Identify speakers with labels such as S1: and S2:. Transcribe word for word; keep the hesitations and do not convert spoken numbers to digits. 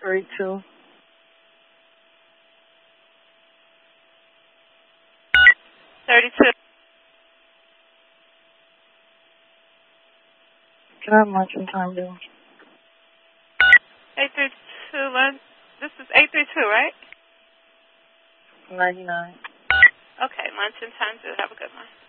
S1: thirty-two.
S2: thirty-two.
S1: Can I have lunch and time, Bill?
S2: eight three two, lunch. This is eight three two, right?
S1: ninety-nine.
S2: Okay, lunch and time, do. Have a good one.